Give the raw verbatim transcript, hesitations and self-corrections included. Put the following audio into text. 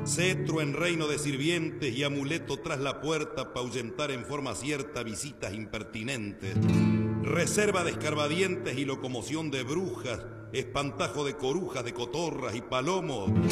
cetro en reino de sirvientes y amuleto tras la puerta pa' ahuyentar en forma cierta visitas impertinentes, reserva de escarbadientes y locomoción de brujas, espantajo de corujas, de cotorras y palomos,